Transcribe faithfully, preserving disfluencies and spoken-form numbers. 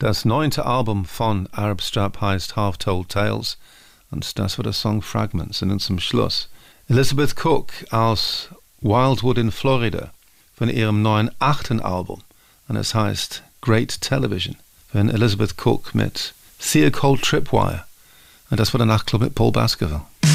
Das neunte Album von Arab Strap heißt Half Told Tales und das war der Song Fragments. Und zum Schluss Elizabeth Cook aus Wildwood in Florida von ihrem neuen achten Album und es heißt Great Television von Elizabeth Cook mit Thea Cole Tripwire und das war der Nachtclub mit Paul Baskerville.